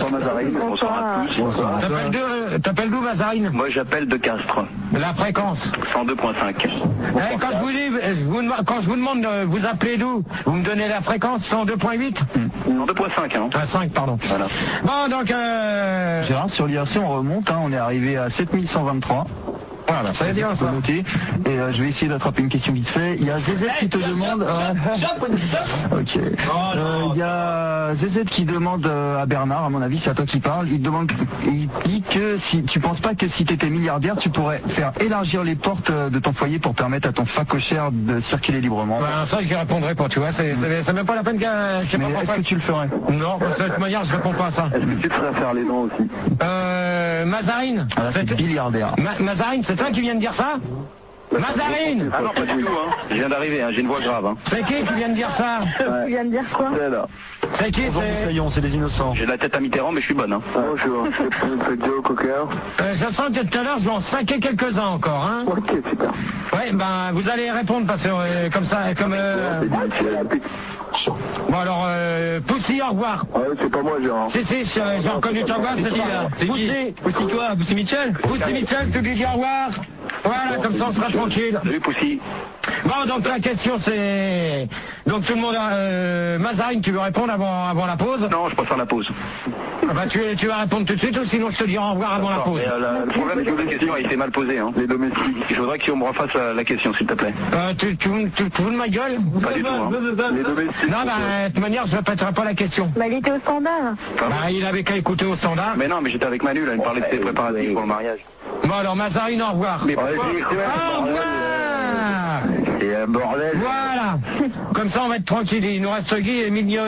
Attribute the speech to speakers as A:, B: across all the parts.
A: bonsoir Mazarine. Bonsoir à tous. Bonsoir.
B: T'appelles d'où Mazarine?
A: Moi j'appelle de Castres.
B: La fréquence
A: 102.5.
B: Quand je vous demande de vous appeler d'où, vous me donnez la fréquence 102.8
A: 102.5 hein.
B: 5 pardon.
A: Voilà.
B: Bon donc
C: Gérard, sur l'IRC on remonte, on est arrivé à 7123.
B: Voilà, ça veut dire ça.
C: Et je vais essayer d'attraper une question vite fait. Il y a ZZ qui te demande. Ok. Il y a ZZ qui demande à Bernard, à mon avis, c'est à toi qui parle. Il dit que si tu penses pas que si tu étais milliardaire, tu pourrais faire élargir les portes de ton foyer pour permettre à ton facochère de circuler librement.
B: Ben, ça, j'y répondrai pas, tu vois. C'est même pas la peine que. Je sais pas pourquoi.
C: Est-ce que tu le ferais?
B: Non, de toute manière, je réponds pas à ça.
A: Est-ce que tu te ferais faire les dents aussi?
B: Mazarine.
C: C'est milliardaire.
B: Mazarine, c'est toi qui viens de dire ça? Mazarine!
A: Ah non, pas du tout, hein. Je viens d'arriver, hein. J'ai une voix grave, hein.
B: C'est qui vient de dire ça?
D: Tu viens de dire quoi?
A: C'est là.
B: C'est qui?
C: C'est des innocents.
A: J'ai la tête à Mitterrand, mais je suis bonne, hein. Bonjour, c'est Joe Cocker.
B: Je sens que tout à l'heure, je vais en saquer quelques-uns encore, hein.
A: Ok, super.
B: Ouais, ben, vous allez répondre parce que, comme ça, comme, Bon alors, Poussy, au revoir.
A: Ouais, c'est pas moi, Gérard.
B: Si, j'ai reconnu ta voix, c'est toi.
C: C'est qui?
B: Poussy quoi? Poussy Mitchell? Poussy Mitchell, tu lui dis au revoir. Voilà, comme ça on sera tranquille.
A: Salut, Poussy.
B: Bon, donc la question c'est... Donc tout le monde a... Mazarine, tu veux répondre avant la pause?
A: Non, je préfère la pause.
B: Ah bah tu vas répondre tout de suite ou sinon je te dirai au revoir avant la pause.
A: Mais, le problème, c'est que la question a été mal posée, hein. Les domestiques. Je voudrais que tu me refasses la question, s'il te plaît.
B: Tu veux de ma gueule?
A: Pas du tout, hein. Les domestiques.
B: Non, bah, de toute manière, je ne répéterai pas la question.
D: Bah, il était au standard.
B: Bah, il avait qu'à écouter au standard.
A: Mais non, mais j'étais avec Manu, là, il me parlait de ses préparatifs pour le mariage.
B: Bon, alors, Mazarine, au revoir.
A: Mais
B: au revoir!
A: C'est un bordel.
B: Voilà. Comme ça, on va être tranquille. Il nous reste Guy et milieu.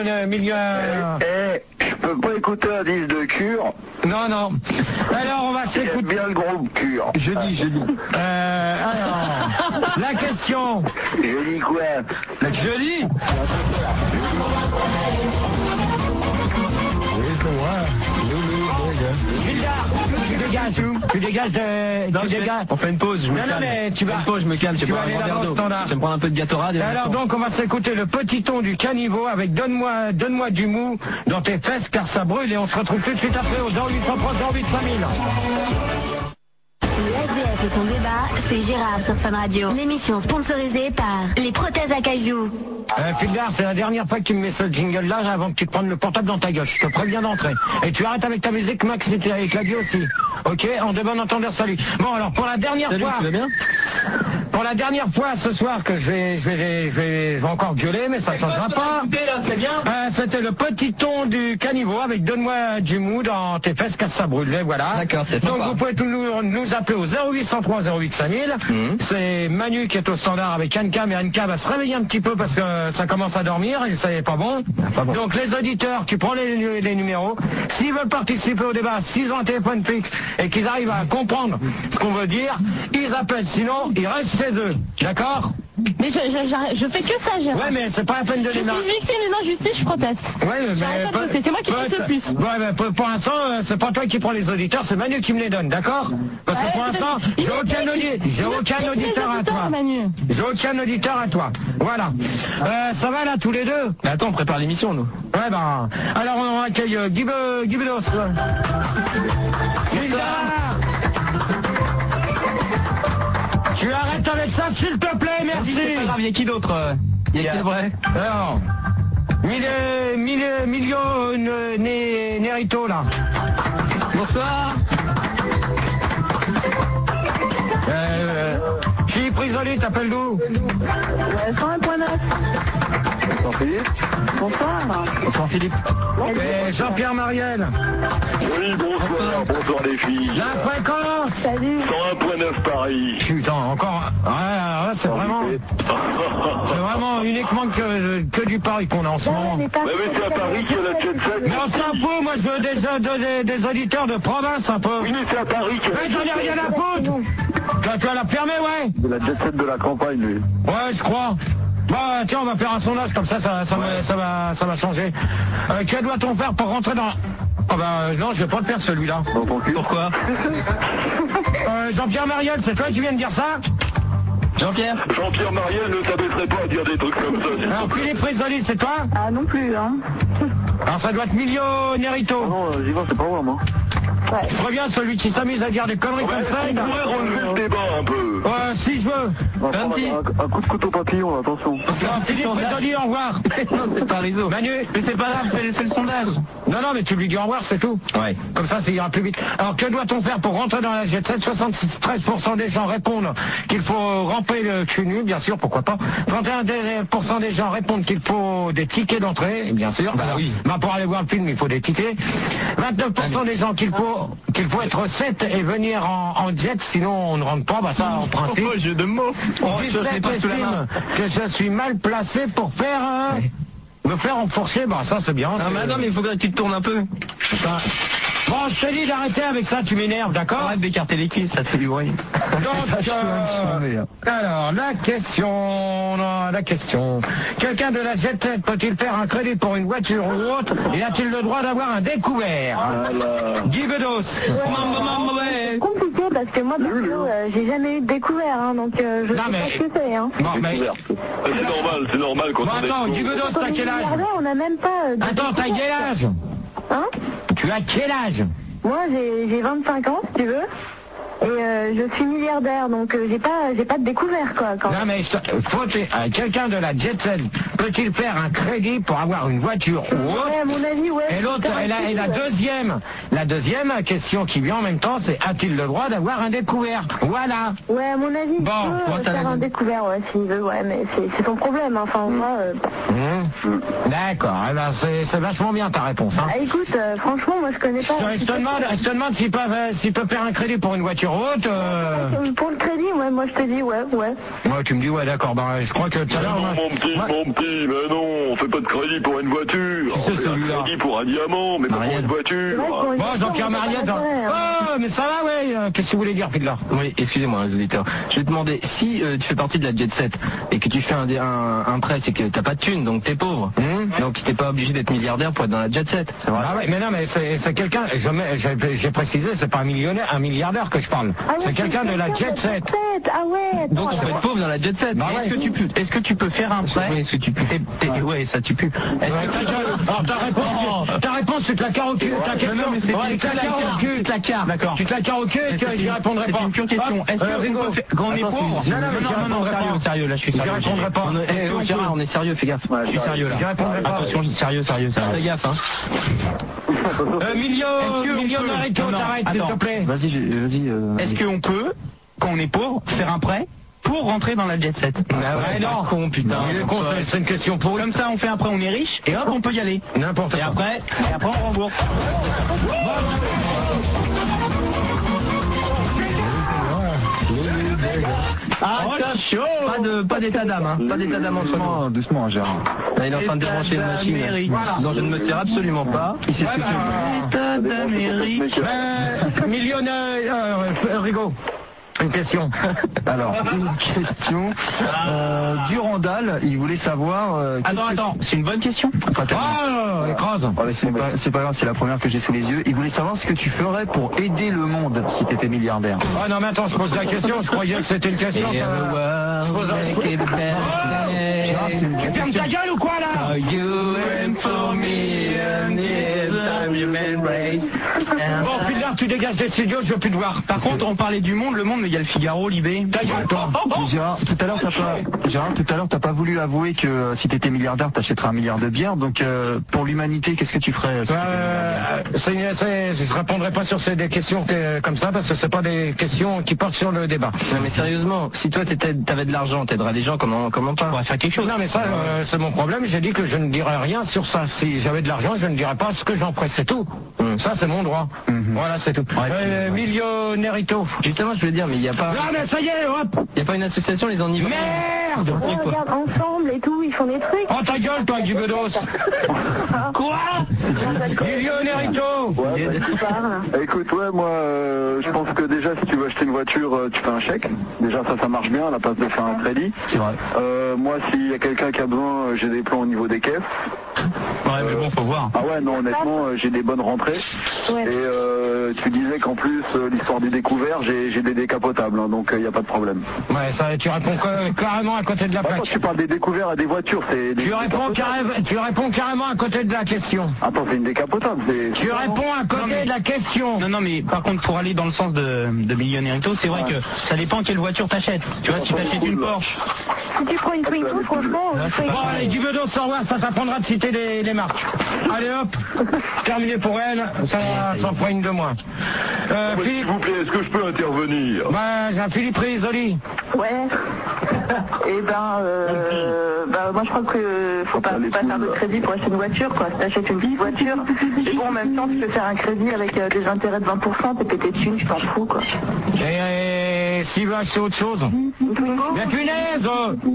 A: Je peux pas écouter un disque de Cure.
B: Non. Alors, on va s'écouter.
A: Bien le groupe Cure.
C: Jeudi.
B: Alors, la question.
A: Je dis quoi?
B: Jeudi. Tu dégages de...
C: On fait une pause, je me calme.
B: Non, mais tu vas...
C: je me calme, je vais me prendre un peu de Gatorade.
B: Alors donc, on va s'écouter le petit ton du caniveau avec Donne-moi du mou dans tes fesses car ça brûle et on se retrouve tout de suite après au 0830 08 5000.
E: Le SDF et son débat, c'est Gérard sur Fun Radio. L'émission sponsorisée par les prothèses à cajou.
B: Fildar, c'est la dernière fois que tu me mets ce jingle-là avant que tu te prennes le portable dans ta gueule. Je te préviens d'entrer. Et tu arrêtes avec ta musique, Max, et Claudio aussi. Ok, en de bon entendeur, salut. Bon, alors, pour la dernière fois...
C: Tu vas bien?
B: Pour la dernière fois ce soir que je vais encore gueuler, mais ça ne changera pas. C'était le petit ton du caniveau avec Donne-moi du mou dans tes fesses car ça brûle. Voilà.
C: D'accord, c'est
B: donc
C: sympa.
B: vous pouvez nous appeler au 0803 08 5000. C'est Manu qui est au standard avec Anka, mais Anka va se réveiller un petit peu parce que ça commence à dormir et ça n'est pas bon. Donc les auditeurs, tu prends les numéros. S'ils veulent participer au débat, s'ils ont un téléphone fixe et qu'ils arrivent à comprendre ce qu'on veut dire, ils appellent. Sinon, ils restent chez eux. D'accord?
D: Mais je fais que ça, Gérard.
B: Ouais, mais c'est pas la peine de
D: Je suis victime d'une injustice, je proteste.
B: Ouais, mais
D: c'est moi qui proteste le plus.
B: Ouais, mais pour l'instant, c'est pas toi qui prends les auditeurs, c'est Manu qui me les donne, d'accord? Parce que pour l'instant, j'ai aucun auditeur à toi. J'ai aucun auditeur à toi. Voilà. Ça va là, tous les deux?
C: Mais attends, on prépare l'émission, nous.
B: Ouais, ben, alors on accueille Guy Bedos. Tu arrêtes avec ça, s'il te plaît, merci.
C: C'est pas grave, il y a qui d'autre? Il y a qui de vrai?
B: Alors, Milio Nerito, là.
C: Bonsoir.
B: Philippe Risoli, t'appelles d'où?
D: 101.9.
A: Bonsoir, Philippe.
D: Bonsoir.
C: Bonsoir, Philippe.
B: Et Jean-Pierre Mariel.
A: Oui, bonsoir les filles.
B: La fréquence.
D: Salut.
A: 101.9 Paris.
B: Putain, encore. Ouais, c'est vraiment uniquement que du Paris qu'on a en ce moment.
A: Mais c'est à Paris qu'il y a la jet set.
B: Mais on s'en fout, moi je veux des auditeurs de province un peu.
A: Oui, mais c'est à Paris qu'il y a
B: Mais j'en ai rien à foutre. Tu vas la fermer, ouais.
A: C'est la jet set de la campagne, lui.
B: Ouais, je crois. Bah tiens, on va faire un sondage comme ça va changer. Que doit-on faire pour rentrer dans... Oh bah non, je vais pas le faire celui-là.
C: Pourquoi?
B: Jean-Pierre Mariel, c'est toi qui viens de dire ça?
C: Jean-Pierre
A: Mariel ne s'abaisserait pas à dire des trucs comme ça.
B: Alors Philippe Risoli, c'est toi?
D: Ah non plus, hein.
B: Alors ça doit être Millionérito.
A: Non, j'y vais, c'est pas moi, moi.
D: Ouais.
B: Je reviens celui qui s'amuse à dire des conneries comme ça.
A: On pourrait relever le débat un peu.
B: Si je veux.
A: Un coup de couteau papillon, attention.
B: Philippe, je te dis au revoir.
F: Non, c'est pas Rizzo.
B: Manu.
F: Mais c'est pas grave, fais le sondage.
B: Non, mais tu lui dis au revoir, c'est tout.
F: Ouais.
B: Comme ça ira plus vite. Alors, que doit-on faire pour rentrer dans la Jet Set? 73% des gens répondent qu'il faut ramper le cul nu, bien sûr, pourquoi pas. 31% des gens répondent qu'il faut des tickets d'entrée, bien sûr.
F: Bah oui.
B: Bah, pour aller voir le film, il faut des tickets. 29% des gens qu'il faut être 7 et venir en jet, sinon on ne rentre pas. Bah ça, en principe.
F: Oh, jeu de mots.
B: Je estime que je suis mal placé pour faire me faire enfourcher. Bah ça, c'est bien.
F: Non, mais il faudrait que tu te tournes un peu.
B: Bon, je te dis d'arrêter avec ça, tu m'énerves, d'accord?
F: Arrête d'écarter les cuisses, ça te fait du bruit.
B: Donc, alors, la question. Quelqu'un de la Jet Set peut-il faire un crédit pour une voiture ou autre? Et a-t-il le droit d'avoir un découvert? Guy Bedos.
D: C'est compliqué parce que moi, perso, j'ai jamais eu de découvert, hein, donc je sais pas ce que c'est. Hein.
B: Bon, mais...
A: C'est normal quand
B: Bon, attends, Guy Bedos, t'as quel âge?
D: On n'a même pas...
B: Attends, t'as quel âge?
D: Hein?
B: Tu as quel âge?
D: Moi, j'ai 25 ans, si tu veux. Et je suis milliardaire, donc j'ai pas de découvert, quoi. Quand
B: Non, mais quelqu'un de la Jet Set peut-il faire un crédit pour avoir une voiture ou autre?
D: Ouais, à mon avis, ouais.
B: Et l'autre, et la deuxième question qui vient en même temps, c'est a-t-il le droit d'avoir un découvert? Voilà.
D: Ouais, à mon avis, il peut faire un découvert, ouais, s'il veut, ouais, mais c'est son problème, hein. Enfin, moi...
B: D'accord, eh ben, c'est vachement bien ta réponse, hein.
D: Ah, écoute, franchement, moi je connais pas...
B: Je te demande s'ils peuvent faire un crédit pour une voiture haute.
D: Pour le crédit, ouais, moi je te dis, ouais.
B: Ouais, tu me dis, ouais, d'accord, bah, je crois que tout à l'heure...
A: Mon petit, mais non, on fait pas de crédit pour une voiture.
B: C'est celui-là.
A: Crédit pour un diamant, mais pas pour une voiture.
B: Bon, Jean-Pierre Mariette... Oh, mais ça va, ouais, qu'est-ce que vous voulez dire, Pidlar?
F: Oui, excusez-moi, les auditeurs. Je vais te demander, si tu fais partie de la Jet Set et que tu fais un prêt, c'est que t'as pas de thunes, donc t'es pauvre. Donc t'es pas obligé d'être milliardaire pour être dans la Jet Set, c'est vrai.
B: Ah ouais, mais non, mais c'est quelqu'un, j'ai précisé, c'est pas un milliardaire que je parle.
D: Ah ouais,
B: c'est quelqu'un de la Jet Set.
D: Ah ouais.
F: Donc on peut être pauvre dans la Jet Set.
B: Bah ouais.
F: Est-ce que tu peux faire un prêt? Est-ce que tu peux? Ouais, ça tu peux.
B: Alors ta réponse, tu te la carres au cul. Ta question,
F: non, mais c'est
B: tu te la carres au cul. Tu te la carres. D'accord. Tu te la carres au cul et j'y répondrai pas.
F: C'est une pure question. Est-ce qu'on peut quand on est pauvre? Non, sérieux, là je suis sérieux.
B: J'y répondrai pas.
F: Gérard, on est sérieux, fais gaffe. Je suis sérieux là.
B: J'y répondrai pas.
F: Attention, sérieux. Fais gaffe, hein.
B: Millionérito, t'arrêtes, s'il te plaît.
C: Vas-y.
F: Est-ce qu'on peut, quand on est pauvre, faire un prêt pour rentrer dans la Jet Set?
B: Ouais, non.
F: Con, putain.
B: Il est con, c'est une question pour
F: Comme ça, on fait un prêt, on est riche, et hop, on peut y aller.
B: N'importe quoi.
F: Et après, on rembourse. Chaud. Pas d'état d'âme, hein. Pas d'état d'âme entre nous.
C: Doucement, Gérard.
F: Là, il est en train de débrancher une machine dont je ne me sers absolument pas. Il sait ce que c'est. État d'Amérique.
B: Millionnaire, Rigaud. Une question.
C: Alors, une question. Durandal, il voulait savoir...
F: Attends, c'est une bonne question.
B: Oh, écrase.
C: C'est pas grave, c'est la première que j'ai sous les yeux. Il voulait savoir ce que tu ferais pour aider le monde si tu étais milliardaire.
B: Ah non, mais attends, je pose la question, je croyais que c'était une question. Tu fermes ta gueule ou quoi là? Bon, puis là, tu dégages des studios, je veux plus te voir.
F: Par contre, on parlait du monde, le monde, mais il y a le Figaro, Libé.
B: Ta gueule, toi.
C: Gérard, tout à l'heure, t'as pas voulu avouer que si t'étais milliardaire, t'achèterais 1 milliard de bières. Donc, pour l'humanité, qu'est-ce que tu ferais
B: je répondrai pas sur des questions comme ça, parce que c'est pas des questions qui portent sur le débat.
F: Non, mais sérieusement, si toi t'avais de l'argent, t'aiderais les gens, comment pas? On va faire quelque chose.
B: Non, mais ça, c'est mon problème. J'ai dit que je ne dirais rien sur ça. Si j'avais de l'argent, je ne dirais pas ce que j'en ferais. C'est tout. Ça, c'est mon droit. Voilà, c'est tout. Millionérito.
F: Justement, je voulais dire, mais il y a pas...
B: Non, mais ça y est, hop.
F: Il y a pas une association, les enivres.
B: Merde.
D: Ouais, regarde, ensemble et tout, ils font des trucs.
B: Oh, ta gueule, toi, Guy Bedos. Quoi? Millionérito.
A: Ouais, écoute, ouais, moi, je pense que déjà, si tu veux acheter une voiture, tu fais un chèque. Déjà, ça marche bien, à la place de faire un crédit.
C: C'est vrai.
A: Moi, s'il y a quelqu'un qui a besoin, j'ai des plans au niveau des caisses.
F: Ouais, mais bon, faut voir.
A: Ah ouais, non, honnêtement, j'ai des bonnes rentrées.
D: Ouais.
A: Et tu disais qu'en plus, l'histoire du découvert, j'ai des décapotables, hein, donc il n'y a pas de problème.
B: Ouais, ça, tu réponds carrément à côté de la plaque.
A: Quand tu parles des découverts à des voitures, c'est...
B: Tu réponds carrément à côté de la question.
A: Attends, c'est une décapotable.
B: Tu réponds à côté de la question.
F: Non, mais par contre, pour aller dans le sens de Millionnairito, c'est vrai que ça dépend quelle voiture t'achètes. Tu vois, si t'achètes une Porsche.
D: Si tu prends une Twingo, franchement...
B: Bon, allez, du Bedos, au revoir, ça t'apprendra de citer les marques. Allez hop, terminé pour elle, ça s'en fera une de moins. Philippe,
A: s'il vous plaît, est-ce que je peux intervenir?
B: J'ai Philippe Risoli.
D: Ouais. Et moi je crois que faut pas faire de crédit pour acheter une voiture, quoi. Si t'achètes une petite voiture, et bon, en même temps, tu peux faire un crédit avec des intérêts de 20%, t'es pété de thunes, tu t'en fous, quoi.
B: Et s'il veut acheter autre chose? Mais punaise,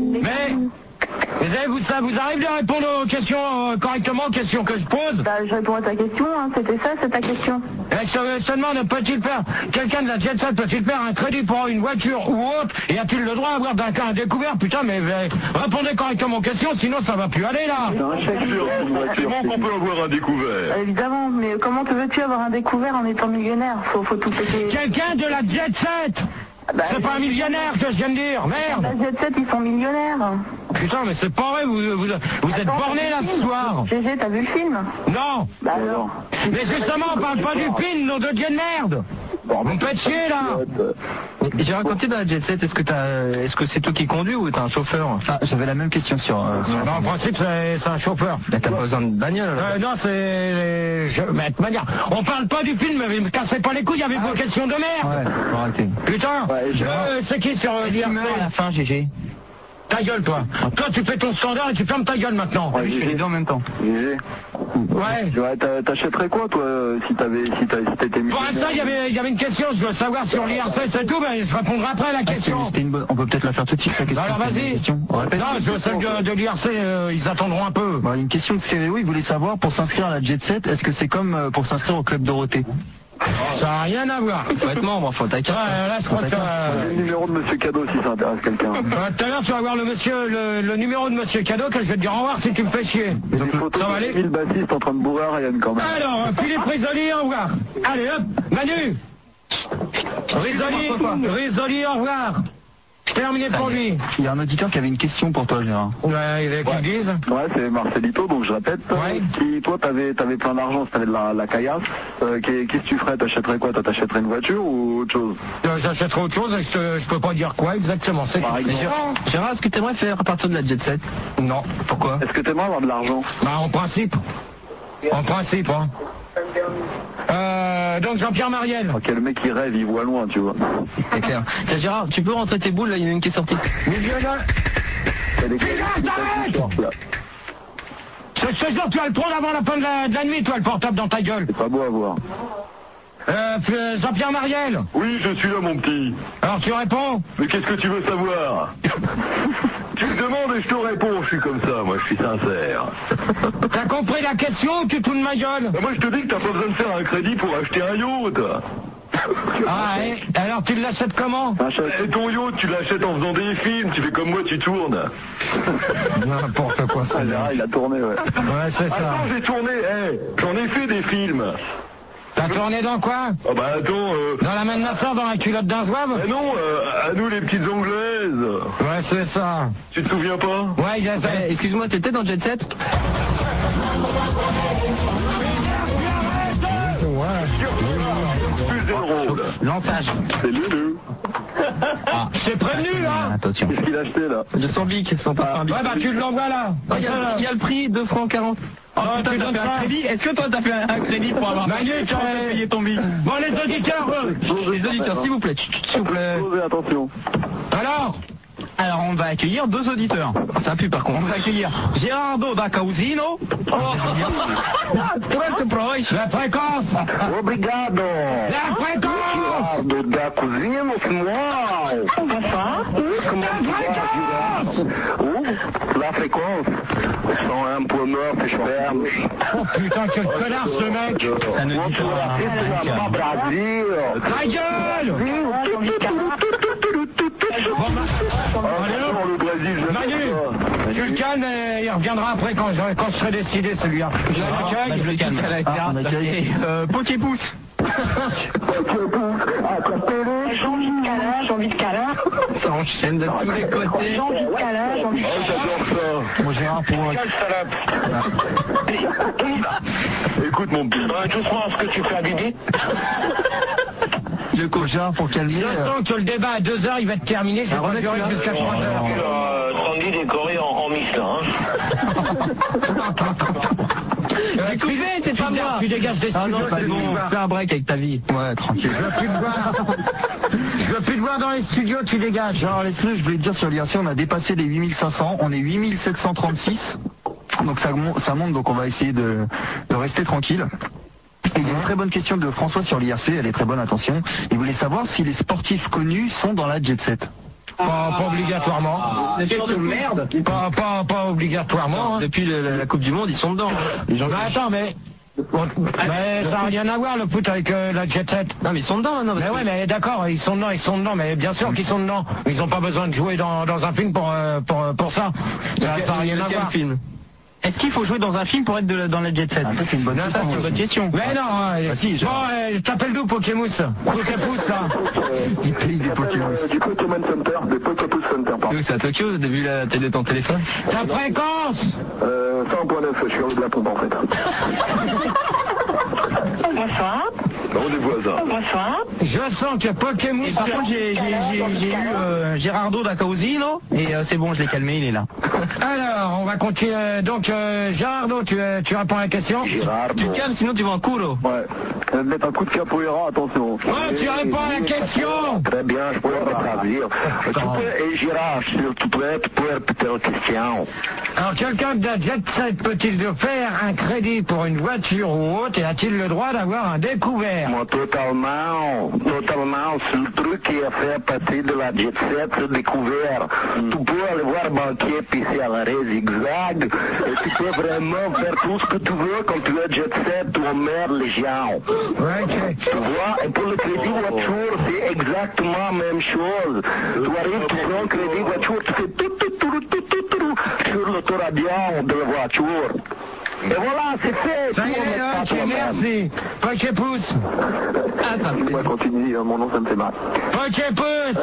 B: vous arrive de répondre aux questions correctement, aux questions que je pose?
D: Je réponds à ta question, hein. C'était ça, c'est ta question.
B: Je te demande, peut-il faire, quelqu'un de la Jet Set peut-il faire un crédit pour une voiture ou autre, et a-t-il le droit d'avoir un découvert? Putain, mais répondez correctement aux questions, sinon ça va plus aller là.
A: Comment qu'on peut avoir un découvert?
D: Évidemment, mais comment veux-tu avoir un découvert en étant millionnaire? Faut tout péter.
B: Quelqu'un de la Jet Set! C'est pas un millionnaire que je viens de dire, merde!
D: La Jet Set, ils sont millionnaires.
B: Putain, mais c'est pas vrai, vous êtes borné là ce soir.
D: GG, t'as vu le film?
B: Non.
D: Alors.
B: Mais justement, on parle pas du film, nom de Dieu de merde. Vous me faites chier là.
F: J'ai raconté dans la Jet Set, est-ce que c'est toi qui conduis ou t'as un chauffeur?
C: J'avais la même question sur...
B: Non, en principe, c'est un chauffeur.
F: T'as pas besoin de bagnole.
B: Non, mais de toute manière, on parle pas du film, mais me cassez pas les couilles avec vos questions de merde.
C: Ouais, faut arrêter.
B: Putain, c'est qui sur l'IRC
F: à la fin, GG.
B: Ta gueule, toi. Toi, tu fais ton standard et tu fermes ta gueule maintenant.
C: Ouais, je fais les deux en même temps.
B: Ouais.
A: T'achèterais quoi, toi, si t'étais
B: Pour l'instant, il y avait une question, je veux savoir sur l'IRC, c'est tout, mais je répondrai après à la question.
C: On peut peut-être la faire tout de suite, la question.
B: Alors vas-y. Non, je veux celle de l'IRC, ils attendront un peu.
C: Il y a une question de Skéréo, il voulait savoir, pour s'inscrire à la Jet Set, est-ce que c'est comme pour s'inscrire au Club Dorothée?
B: Ça n'a rien à voir.
F: Faut être membre, faut ta carte.
B: Là, je crois que
A: le numéro de Monsieur Cadeau si ça intéresse quelqu'un.
B: Tout à l'heure, tu vas voir le numéro de Monsieur Cadeau que je vais te dire au revoir si tu me fais chier.
A: Ça va aller. 1000 bassistes en train de bourrer à Ryan quand même.
B: Alors, Philippe Risoli, au revoir. Allez, hop, Manu. Risoli, au revoir. Terminé pour lui.
C: Il y a un auditeur qui avait une question pour toi, Gérard.
B: Ouais, il est qui le dise.
A: Ouais, c'est Marcelito, donc je répète.
B: Ouais.
A: Si toi t'avais plein d'argent, si t'avais de la caillasse, qu'est-ce que tu ferais? T'achèterais quoi? T'achèterais une voiture ou autre chose?
B: J'achèterais autre chose, je peux pas dire quoi exactement. C'est
F: Gérard, est-ce que t'aimerais faire à partir de la Jet Set?
B: Non. Pourquoi?
A: Est-ce que t'aimerais avoir de l'argent?
B: En principe. En principe, hein. Donc Jean-Pierre Mariel.
A: Ok, le mec il rêve, il voit loin, tu vois.
F: C'est clair. Tiens, Gérard, tu peux rentrer tes boules, là, il y en a une qui est sortie.
B: Millionnaire. Je te jure, tu as le trône avant la fin de la nuit, toi, le portable dans ta gueule.
A: C'est pas beau à voir.
B: Jean-Pierre Mariel.
A: Oui, je suis là, mon petit.
B: Alors tu réponds?
A: Mais qu'est-ce que tu veux savoir? Tu me demandes et je te réponds, je suis comme ça, moi je suis sincère.
B: T'as compris la question ou tu te fous de ma gueule?
A: Moi je te dis que t'as pas besoin de faire un crédit pour acheter un yacht.
B: Ah, alors tu l'achètes comment?
A: Et ton yacht, tu l'achètes en faisant des films, tu fais comme moi, tu tournes.
B: N'importe quoi, ça.
A: Il a tourné, ouais.
B: Ouais, c'est ça.
A: Attends, j'ai tourné, j'en ai fait des films.
B: T'as tourné dans quoi?
A: Ah bah attends...
B: Dans la main de ma soeur, dans la culotte d'un zouave?
A: Non, à nous les petites anglaises.
B: Ouais, c'est ça.
A: Tu te souviens pas?
B: Ouais, j'ai ça.
F: Excuse-moi, t'étais dans Jet Set?
B: Lançage.
A: C'est Lulu.
B: Ah, je t'ai prévenu, hein.
C: Attention.
A: Qu'est-ce qu'il a acheté, là?
F: Je sens Bic, sans pas un Bic.
B: Ouais, bah tu l'envoies là.
F: Il y a le prix, 2 francs 40. Oh, putain,
B: tu
F: t'as
B: donnes
F: fait
B: ça.
F: un crédit? Est-ce que toi t'as fait un crédit pour avoir
B: Manu, tu as
F: payé ton Bic?
B: Bon, les auditeurs,
F: Les auditeurs, s'il vous plaît, s'il vous plaît.
A: Posez attention.
F: Alors, on va accueillir 2 auditeurs. Ça pue par contre. On va accueillir Gerardo da Causino.
B: La fréquence.
A: Obrigado.
B: La fréquence.
A: Gerardo da Causino, wow.
B: La fréquence.
A: La fréquence. 101 points morts, c'est sperme.
B: Oh putain, quel connard ce mec.
F: Ça ne dit pas.
A: Brasil.
B: Ta gueule.
A: Allez, le Brésil, je
B: Manu, Tu le calmes et il reviendra après quand je serai décidé celui-là. Je le calme.
C: Poképousse.
D: J'ai envie de câlin.
F: Ça enchaîne de tous les côtés.
D: J'ai envie de câlin.
A: J'adore ça.
C: Moi Gérard pour...
A: Écoute mon petit.
B: Tu feras ce que tu fais à Bibi.
C: Gérard pour calmer...
B: Je sens que le débat à 2h il va être terminé. Je vais pas durer jusqu'à 3h.
A: Sandy décoré en Michelin.
B: Privé, c'est pas moi. Tu dégages des studios.
F: C'est bon, fais un break avec ta vie.
C: Ouais, tranquille.
B: Je veux plus te voir dans les studios, tu dégages.
C: Genre, laisse-le, je voulais te dire sur l'IRC, on a dépassé les 8500, on est 8736. Donc ça monte, donc on va essayer de rester tranquille. Et il y a une très bonne question de François sur l'IRC, elle est très bonne, attention. Il voulait savoir si les sportifs connus sont dans la jet set.
B: Pas obligatoirement.
F: Question de merde.
B: Pas obligatoirement.
F: Depuis la Coupe du Monde, ils sont dedans. Les gens...
B: Attends, mais ça n'a rien à voir le foot avec la jet set.
F: Non mais ils sont dedans, non.
B: Mais ouais, mais d'accord, ils sont dedans, mais bien sûr qu'ils sont dedans. Ils n'ont pas besoin de jouer dans un film pour ça. Ça n'a rien à voir.
F: Film.
C: Est-ce qu'il faut jouer dans un film pour être dans la jet set? Ça c'est une bonne question.
B: Mais non,
C: si,
B: t'appelles d'où Pokémousse Poképousse là?
C: Du pays des Pokémousse.
A: Du Pokémon Center, des Poképousse Center.
F: Nous c'est à Tokyo, vous avez vu la télé de ton téléphone?
B: Ta fréquence
A: 100.9, je suis en haut de la pompe en fait.
D: Bonsoir.
A: On est voisins.
D: Bonsoir.
B: Je sens que Pokémousse...
C: Par contre j'ai eu Gérardo da Causino et c'est bon, je l'ai calmé, il est là.
B: Alors, on va continuer. Donc, Gérardo, tu réponds à la question?
A: Gérard,
F: Tu calmes, sinon tu vas en culo.
A: Ouais. Je vais te mettre un coup de capoeira, attention.
B: Ouais, tu réponds à la question.
A: Très bien, je pourrais rétablir. Et Gérard, s'il te plaît, tu peux répéter la question.
B: Alors, quelqu'un de la jet set peut-il faire un crédit pour une voiture ou autre et a-t-il le droit d'avoir un découvert?
A: Moi, totalement, c'est le truc qui a fait partie de la jet set, le découvert. Tu peux aller voir banquier pisser à l'arrêt zigzag, et tu peux vraiment faire tout ce que tu veux quand tu es jet set, tu emmerdes les gens.
B: Ouais, ok.
A: Tu vois, et pour le crédit voiture, c'est exactement la même chose. Tu arrives, tu prends un crédit voiture, tu fais tout sur l'autoradion de la voiture. Et voilà, c'est fait.
B: Ça y est, ok, merci. Poképousse.
A: On va continuer, mon nom ça me fait mal.
B: Poképousse.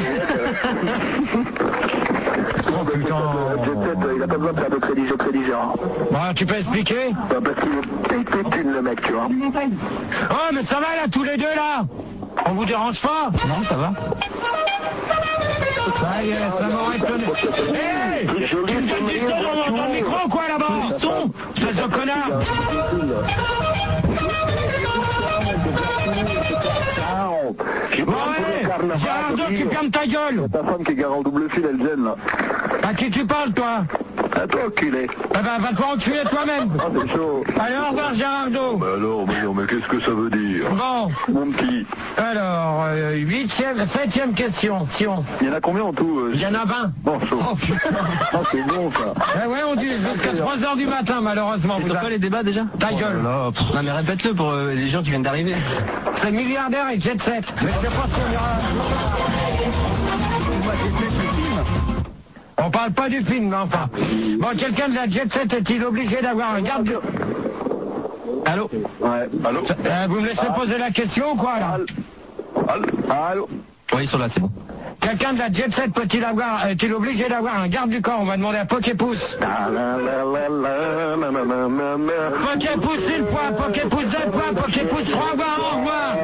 B: Oh putain.
A: Il a pas besoin de faire de crédit, je crédit Gérard.
B: Bon, tu peux expliquer?
A: Parce qu'il est pétune le mec, tu vois.
B: Oh, mais ça va là, tous les deux là? On vous dérange pas?
C: Non, ça va.
B: Ça y est, ça m'aurait étonné. Hé! Tu me fais du son dans le micro quoi là-bas? Son! Espèce de connard! Bon allez! Gérardo, tu fermes ta gueule!
A: Ta femme qui est garant double fil, elle gêne là.
B: À qui tu parles toi?
A: À toi, enculé.
B: Eh ben, va te faire enculer toi-même!
A: Ah, c'est chaud.
B: Allez, au revoir Gérardo!
A: Mais alors, mais qu'est-ce que ça veut dire?
B: Bon,
A: Mon petit.
B: alors, 7e question.
A: Il y en a combien en tout
B: Il y en a 20.
A: Bon, chaud.
B: Oh putain!
A: Ah, c'est bon ça.
B: Eh ouais, on dit jusqu'à 3h du matin malheureusement.
F: Ils sont pas les débats déjà?
B: Ta gueule!
F: Non mais répète-le pour les gens qui viennent d'arriver.
B: C'est milliardaire et jet set. Mais je sais pas si on ira... On parle pas du film, mais enfin. Bon, quelqu'un de la jet set est-il obligé d'avoir un garde... Allô?
A: Ouais, allô?
B: Vous me laissez poser la question ou quoi là?
A: Allô?
F: Oui, ils sont là, c'est bon.
B: Quelqu'un de la jet set est-il obligé d'avoir un garde du corps? On va demander à Poképousse. Poképousse une fois, Poképousse deux fois, Poképousse trois fois, au revoir.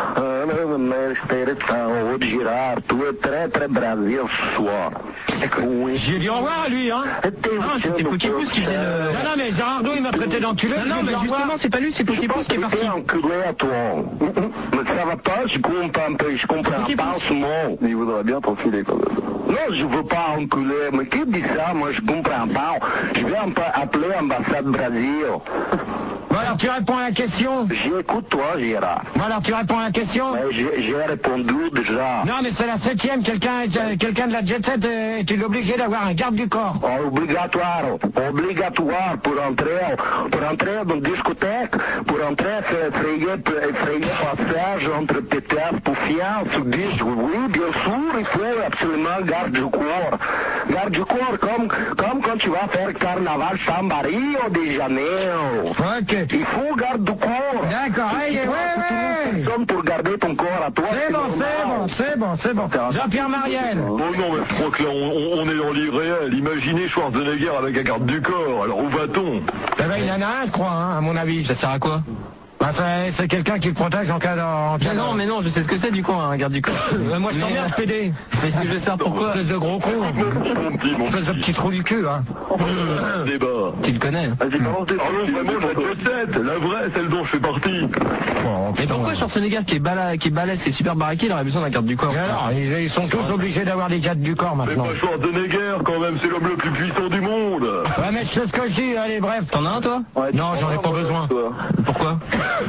A: Gérard, tu es très très Brésil ce soir.
B: J'ai dit au revoir à lui, hein.
F: Non, c'était Poképousse qui faisait le...
B: Non, mais Gérardo, il m'a traité d'enculé.
F: Non, mais justement, c'est pas lui, c'est Poképousse qui est parti.
A: Enculé à toi. Mais ça va pas, je comprends pas ce mot. Il voudrait bien t'enfiler quand même. Non, je veux pas enculer. Mais qui dit ça? Moi, je comprends pas. Je vais appeler l'ambassade Brésil.
B: Bon, alors tu réponds à la question?
A: J'écoute toi, Gérard.
B: Bon, alors tu réponds à la question?
A: J'ai répondu déjà.
B: Non, mais c'est la 7e. Quelqu'un de la jet set est-il obligé d'avoir un garde du corps?
A: Obligatoire pour entrer dans une discothèque, pour entrer, effrayer passage entre pétasse pour fiance, tu dis, oui, bien sûr, il faut absolument garder du corps. Garde du corps, comme quand tu vas faire carnaval Samba Rio de Janeiro.
B: Ok.
A: Il faut garder du corps.
B: D'accord, ouais.
A: Comme pour garder ton corps à toi.
B: C'est bon. Jean-Pierre Mariel.
G: Oh non, mais je crois que là, on est dans l'irréel. Imaginez Schwarzenegger avec un garde du corps. Alors où va-t-on?
B: Eh ben, il en a un, je crois, hein, à mon avis.
F: Ça sert à quoi?
B: Bah, c'est quelqu'un qui le protège en cas de...
F: Mais non, je sais ce que c'est du coup, un garde du corps.
B: Moi, je t'emmerde, PD.
F: Mais si je vais savoir pourquoi.
B: Espèce de gros con. Espèce de petit trou du cul, hein.
G: Débat.
F: Tu le connais.
G: Vas-y, balance des vraiment la jet, la vraie, celle dont je fais partie.
F: Mais pourquoi Schwarzenegger qui est balèze, c'est super baraqué, il aurait besoin d'un garde du corps?
B: Alors, ils sont tous obligés d'avoir des gardes du corps
G: Mais
B: maintenant.
G: pas Schwarzenegger, quand même, c'est l'homme le plus puissant du monde.
B: Ouais, mais je sais ce que je dis, allez, bref.
F: T'en as un, toi?
B: Non, j'en ai pas besoin.
F: Pourquoi?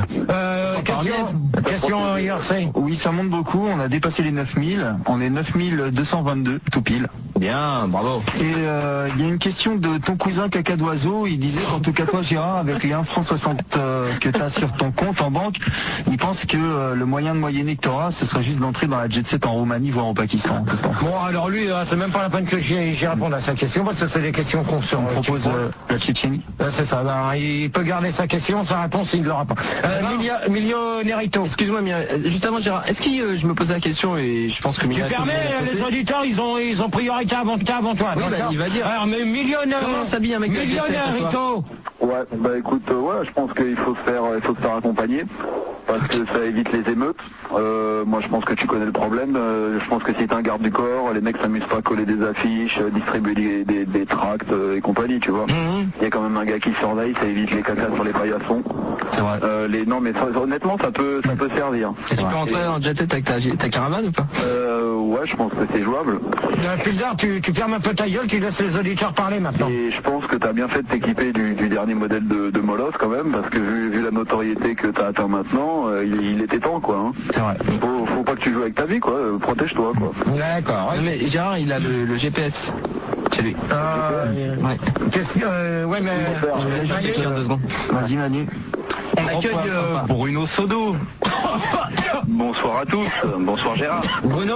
B: Question IRC.
C: Oui, ça monte beaucoup, on a dépassé les 9000, on est 9222, tout pile.
F: Bien, bravo.
C: Et il y a une question de ton cousin Caca d'Oiseau, il disait qu'en tout cas toi Gérard, avec les 1 franc 60 que tu as sur ton compte en banque, il pense que le moyen de moyenner que tu auras, ce serait juste d'entrer dans la jet set en Roumanie, voire au Pakistan.
B: Bon, alors lui, c'est même pas la peine que j'y réponde à sa question, parce que c'est des questions qu'on se
C: propose la Tchétchénie.
B: C'est ça, il peut garder sa question, sa réponse, il ne l'aura pas. Millionérito.
F: Excuse-moi, juste avant Gérard, est-ce que je me posais la question et je pense que...
B: Tu permets, les auditeurs, ils ont priorité avant toi.
F: Oui, il va dire.
B: Alors, mais millionnaire...
F: Comment s'habille un mec de
B: Millionérito.
A: Ouais, bah écoute, je pense qu'il faut se faire accompagner. Parce que ça évite les émeutes. Moi je pense que tu connais le problème. Je pense que si t'es un garde du corps, les mecs s'amusent pas à coller des affiches, distribuer des tracts et compagnie, tu vois. Il y a quand même un gars qui surveille, ça évite les cacas sur les paillassons.
C: C'est vrai.
A: Non mais honnêtement ça peut servir.
F: Et tu peux rentrer en jet set avec ta caravane ou pas?
A: Ouais, je pense que c'est jouable.
B: Pildar, tu fermes un peu ta gueule, tu laisses les auditeurs parler maintenant.
A: Et je pense que t'as bien fait de t'équiper du dernier modèle de Molosse quand même, parce que vu la notoriété que t'as atteint maintenant, il était temps quoi. Hein.
C: C'est vrai.
A: Faut pas que tu joues avec ta vie quoi, protège-toi quoi.
B: D'accord.
F: Ouais. Mais Gérard, il a le GPS chez lui.
C: Ouais.
B: Ouais, mais...
F: Vas-y, 2 secondes.
C: Vas-y Manu.
F: On accueille Bruno Sodo.
A: Bonsoir à tous, bonsoir Gérard.
B: Bruno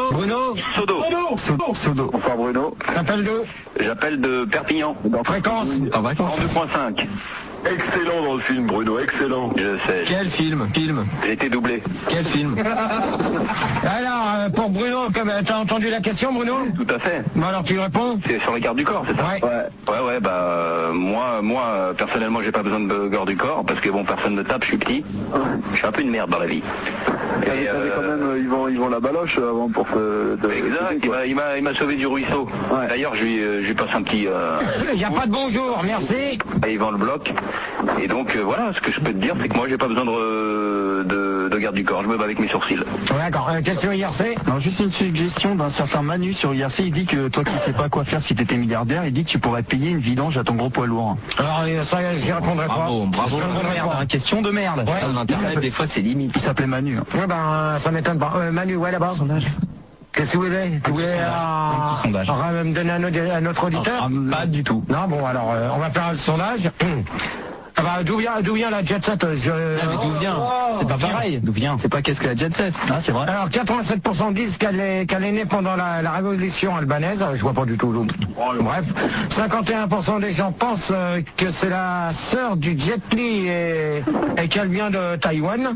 A: Sodo. Bonsoir Bruno.
B: T'appelles d'où?
A: J'appelle de Perpignan.
B: Dans fréquence.
F: En vacances.
A: 2.5.
G: Excellent dans le film, Bruno, excellent.
A: Je sais.
F: Quel film?
A: J'ai été doublé.
F: Quel film?
B: Alors, pour Bruno, t'as entendu la question, Bruno?
A: Tout à fait.
B: Bon, alors tu réponds?
A: C'est sur les gardes du corps, c'est ça? Ouais, bah moi personnellement j'ai pas besoin de garde du corps parce que bon personne me tape, je suis petit. Je suis un peu une merde dans la vie. Et quand même ils vont la baloche avant pour se... Exact, il m'a sauvé du ruisseau. Ouais. D'ailleurs je lui passe un petit...
B: Il n'y a pas de bonjour, merci.
A: Et il vend le bloc. Et donc voilà, ce que je peux te dire c'est que moi j'ai pas besoin de garde du corps, je me bats avec mes sourcils.
B: D'accord, question IRC.
C: Alors juste une suggestion d'un certain Manu sur IRC, il dit que toi qui sais pas quoi faire si t'étais milliardaire, il dit que tu pourrais payer une vidange à ton gros poids lourd.
B: Alors ça j'y répondrai pas.
F: Bravo. Question de merde.
B: Ouais.
F: Internet des fois c'est limite.
C: Il s'appelait Manu.
B: Ouais ben ça m'étonne pas. Manu, ouais là-bas. Qu'est-ce que vous voulez? Tu voulais me donner un autre auditeur?
F: Pas du tout.
B: Non bon alors on va faire le sondage. Ah bah, d'où vient la jet set?
F: Mais d'où vient? C'est pas pareil. D'où vient? C'est pas qu'est-ce que la jet set?
C: Ah, c'est vrai.
B: Alors 87% disent qu'elle est née pendant la révolution albanaise. Je vois pas du tout l'eau. Bref. 51% des gens pensent que c'est la sœur du Jet Li et qu'elle vient de Taïwan.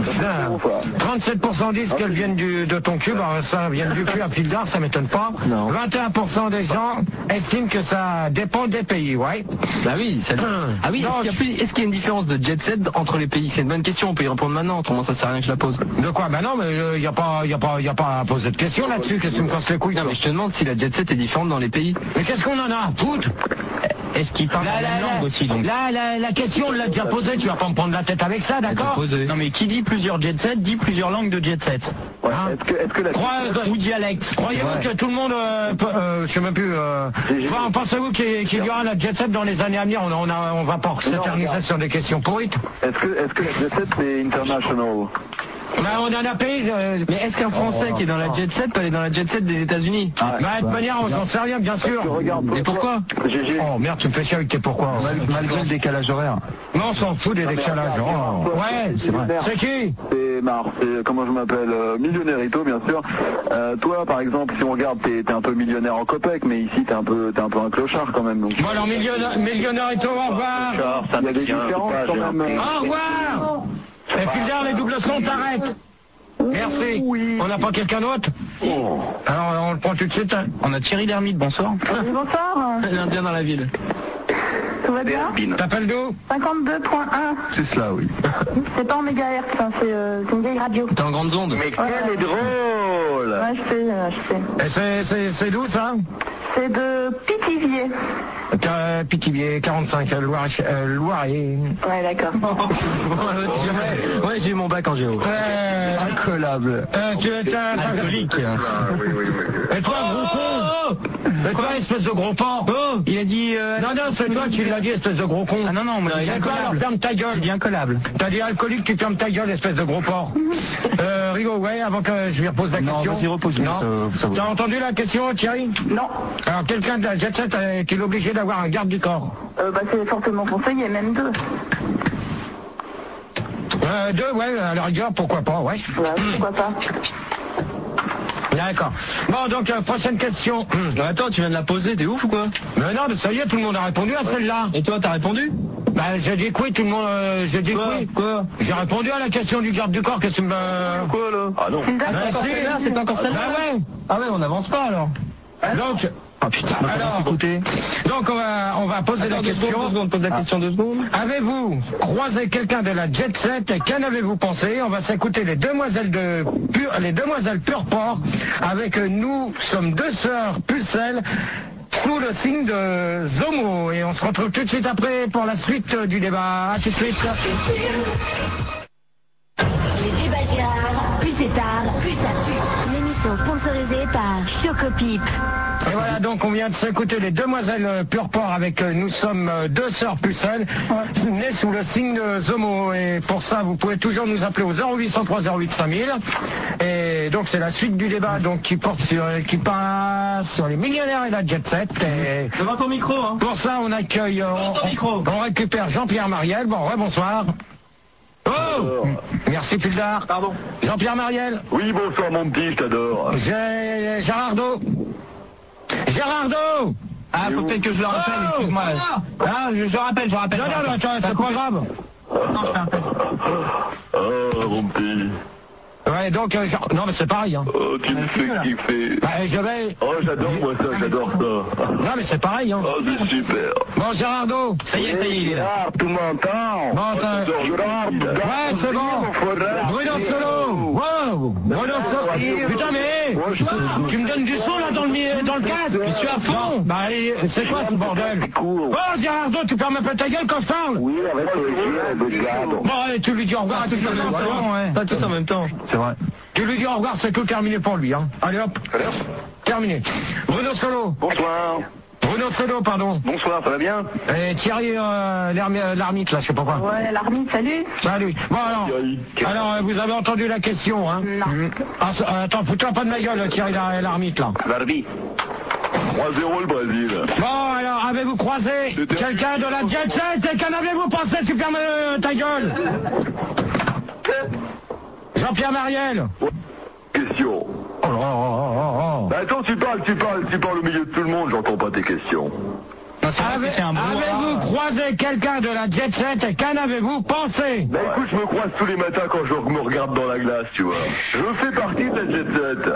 B: 37% disent qu'elle vient de ton cul. Bah, ça vient du cul à Pildar, ça m'étonne pas.
F: Non.
B: 21% des gens estiment que ça dépend des pays, ouais.
F: Bah oui, ça... Ah oui, est-ce qu'il y a une différence de jet set entre les pays? C'est une bonne question, on peut y répondre maintenant, autrement ça sert à rien que je la pose.
B: De quoi? Bah non, mais il y a pas à poser de questions là-dessus, qu'est-ce que tu me casses les couilles?
F: Non, mais je te demande si la jet set est différente dans les pays.
B: Mais qu'est-ce qu'on en a à foutre?
F: Est-ce qu'il parle la même langue aussi donc?
B: La question, on l'a déjà posée, tu vas pas me prendre la tête avec ça, d'accord?
F: Non mais qui dit plusieurs jet set dit plusieurs langues de jet set.
A: Ouais. Est-ce que la...
F: ou dialecte?
B: Croyez-vous que tout le monde je sais même plus pensez-vous qu'il y aura la jet set dans les années à venir? On va pas s'éterniser sur des questions pourrites.
A: Est-ce que la jet set c'est international?
B: Bah, on en a pris.
F: Mais est-ce qu'un Français qui est dans la jet set peut aller dans la jet set des États-Unis?
B: Bah, de toute manière, on s'en sait rien, bien sûr.
F: Et pourquoi?
B: Oh merde, tu me fais chier avec tes pourquoi.
C: Malgré le décalage horaire.
B: Non, on s'en fout des décalages. Oh. Ouais,
C: c'est vrai.
B: C'est qui?
G: C'est Mars, comment je m'appelle, Millionnairito bien sûr. Toi par exemple, si on regarde, t'es un peu millionnaire en copec, mais ici t'es un peu un clochard quand même. Donc...
B: Bon alors Millionnairito, au revoir.
G: Il y a des différences quand même.
B: Au revoir. Et puis les doubles sons, t'arrêtes. Merci. Oui. On n'a pas quelqu'un d'autre? Alors on le prend tout de suite. Hein.
F: On a Thierry Lhermitte, bonsoir.
D: Bonsoir.
F: L'Indien dans la ville.
D: Tout va bien?
B: T'appelles d'où?
D: 52.1.
C: C'est cela, oui.
D: C'est pas en mégahertz, hein, c'est une vieille radio.
F: T'es en grande onde.
G: Mais quel est drôle!
D: Ouais, je sais.
B: Et c'est d'où ça?
D: C'est de Pithiviers.
B: Pithiviers, 45, Loiret.
D: Ouais, d'accord.
F: Ouais, j'ai eu mon bac en géo.
C: Incollable.
B: Tu es un
F: alcoolique.
B: Et toi, gros con? Et toi, espèce de gros porc?
F: Il a dit...
B: Non, c'est toi qui l'as dit, espèce de gros con.
F: Ah non, moi, il est incollable.
B: Ferme ta gueule.
F: Il dit incollable.
B: T'as dit alcoolique, tu fermes ta gueule, espèce de gros porc. Rigo, ouais, avant que je lui repose la question.
C: Non, vas-y, repose-lui.
B: T'as entendu la question, Thierry?
D: Non.
B: Alors, quelqu'un de la jet set est-il obligé d'avoir un garde du corps?
D: Bah, c'est fortement conseillé, même 2.
B: 2, ouais, à la rigueur, pourquoi pas, ouais.
D: Ouais, pourquoi pas.
B: D'accord. Bon, donc, prochaine question.
F: Attends, tu viens de la poser, t'es ouf ou quoi?
B: Mais non, mais ça y est, tout le monde a répondu à celle-là.
F: Et toi, t'as répondu?
B: Bah, j'ai dit que oui, tout le monde, j'ai dit que oui.
F: Quoi?
B: J'ai répondu à la question du garde du corps, qu'est-ce que tu me...
G: Quoi là? Ah non.
F: C'est encore celle-là?
B: Bah ouais.
F: Ah ouais, on n'avance pas alors.
B: Donc...
C: Ah putain,
B: alors,
C: écoutez.
B: Donc on va poser la question.
F: Pose la question 2 secondes.
B: Avez-vous croisé quelqu'un de la jet set et qu'en avez-vous pensé? On va s'écouter les demoiselles Pure Port avec Nous sommes 2 sœurs pucelles sous le signe de Zomo. Et on se retrouve tout de suite après pour la suite du débat. À tout de suite.
E: Les débats Gérard, plus c'est tard, plus ça pue. L'émission sponsorisée par Chocopip.
B: Et voilà, donc on vient de s'écouter les demoiselles Pure Port avec Nous sommes 2 sœurs pucelles, nées sous le signe de Zomo. Et pour ça, vous pouvez toujours nous appeler au 0803 08 5000. Et donc c'est la suite du débat donc qui passe sur les millionnaires et la jet set. Et
F: devant ton micro, hein.
B: Pour ça, on accueille, on récupère Jean-Pierre Mariel. Bon, ouais, bonsoir. Oh, merci Pildar.
F: Pardon.
B: Jean-Pierre Mariel.
G: Oui, bonsoir mon petit, je t'adore.
B: Gérardo. Gérardo.
F: Ah, faut peut-être que je le rappelle, excuse-moi. Ah, je rappelle.
B: Non, attends, c'est pas grave.
F: Non, je fais un test.
G: Ah, mon petit.
B: Ouais, donc, non, mais c'est pareil, hein.
G: Oh, tu me fais kiffer.
B: Bah, je vais...
G: Oh, j'adore moi ça, j'adore ça.
B: Non, mais c'est pareil, hein.
G: Oh, c'est super.
B: Bon, Gérardo.
F: Ça y est, il est là.
A: Tu m'entends?
B: Bon, ouais, c'est bon. Bruno Solo. Wow. Bruno Solo. Putain, mais tu me donnes du son, là, dans le casque. Je suis à fond. Bah, c'est quoi ce bordel? Oh, Gérardo, tu fermes un peu ta gueule quand je parle?
A: Oui, avec le diable.
B: Bon, allez, tu lui dis au revoir à tous en même temps.
F: Pas tous en même temps.
C: C'est vrai.
B: Tu lui dis au revoir, c'est tout terminé pour lui, hein. Allez hop. Terminé. Bruno Solo.
G: Bonsoir.
B: Bruno Solo, pardon.
G: Bonsoir, ça va bien?
B: Et Thierry l'ermite, là, je sais pas quoi.
D: Ouais, l'Armite, salut.
B: Salut. Bon, alors, vous avez entendu la question, hein?
D: Non.
B: Ah, attends, fous-toi pas de ma gueule, Thierry l'ermite, là.
G: Barbie. 3-0 le Brésil.
B: Bon, alors, avez-vous croisé quelqu'un de la jet set et qu'en avez-vous pensé? Tu fermes ta gueule. Jean-Pierre Mariel.
G: Question.
B: Oh.
G: Bah attends, tu parles au milieu de tout le monde, j'entends pas tes questions.
B: Avez-vous croisé quelqu'un de la jet set et qu'en avez-vous pensé?
G: Bah écoute, je me croise tous les matins quand je me regarde dans la glace, tu vois. Je fais partie de la jet set.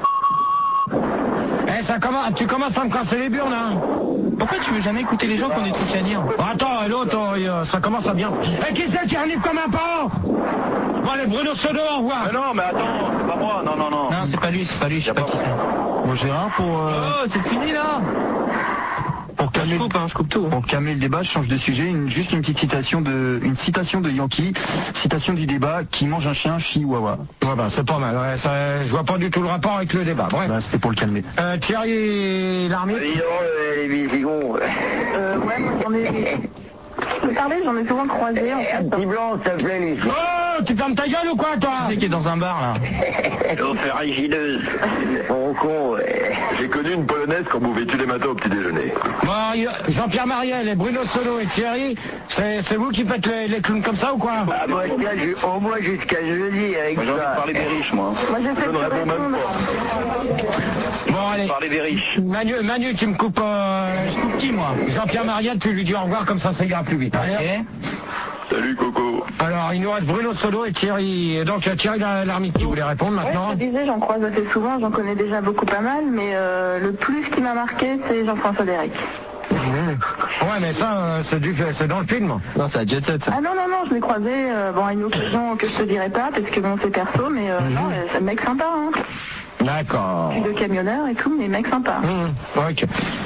B: Tu commences à me casser les burnes, hein.
F: Pourquoi tu veux jamais écouter les gens qui ont des trucs à dire?
B: Attends, l'autre, ça commence à bien. Et qui c'est qui arrive comme un porc? Bon, allez, Bruno Sodo, au revoir.
G: Mais non, mais attends, c'est pas moi, non.
F: Non, c'est pas lui, je sais pas qui c'est.
C: Bon, Gérard, pour...
F: Oh, c'est fini, là.
C: Pour calmer,
F: je coupe tout.
C: Pour calmer le débat, je change de sujet. Juste une petite citation de Yankee, citation du débat, qui mange un chien, chihuahua.
B: Ouais, bah, c'est pas mal. Ouais, je vois pas du tout le rapport avec le débat. Bref.
C: Bah, c'était pour le calmer.
B: Thierry l'armée.
A: Les visigons.
D: Ouais, moi j'en ai... Je peux parler, j'en ai souvent croisé en fait.
A: Petit blanc, ça s'appelait les...
B: Oh, tu fermes ta gueule ou quoi, toi?
F: C'est qui est dans un bar, là.
A: On fait rigineuse. Bon con, ouais.
G: J'ai connu une polonaise quand vous vêtu les matins au petit déjeuner.
B: Bon, Jean-Pierre Mariel et Bruno Solo et Thierry, c'est vous qui faites les clowns comme ça ou quoi?
A: Ah, moi, au moins jusqu'à jeudi avec ça. J'ai envie de parler des riches, moi.
D: Moi, j'ai fait
G: Je ne réponds même pas.
B: Bon, allez.
A: Parler des riches.
B: Manu, tu me coupes, je coupe qui, moi? Jean-Pierre Mariel, tu lui dis au revoir, comme ça ira plus vite. Allez.
G: Salut Coco.
B: Alors, il nous reste Bruno Solo et Thierry. Et donc, Thierry Lhermitte qui voulait répondre maintenant.
D: Ouais, je disais, j'en croise assez souvent, j'en connais déjà beaucoup pas mal, mais le plus qui m'a marqué, c'est Jean-François Derek.
B: Ouais, mais ça, c'est dans le film.
F: Non, c'est la Jet Set, ça.
D: Ah non, je l'ai croisé, bon, à une occasion que je te dirais pas, parce que bon, c'est perso, mais non, c'est un mec sympa, hein.
B: D'accord.
D: Plus de camionneur et tout, mais mec sympa.
B: Ok.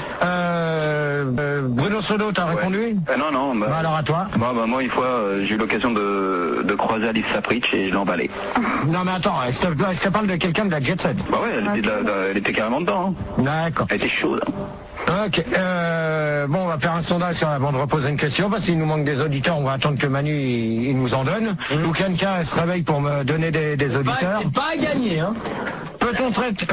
B: Bruno Solo, t'as répondu?
A: Non.
B: Bah alors à toi.
A: Moi, une fois, j'ai eu l'occasion de croiser Alice Sapritch et je l'ai emballée.
B: Non, mais attends, je te parle de quelqu'un de la Jet Set.
A: Bah ouais, elle était carrément dedans. Hein.
B: D'accord.
A: Elle était chaude.
B: Ok. Bon, on va faire un sondage avant de reposer une question, parce qu'il nous manque des auditeurs. On va attendre que Manu il nous en donne. Ou Kenka se réveille pour me donner des auditeurs.
F: C'est pas à gagner, hein.
B: Peut-on traiter...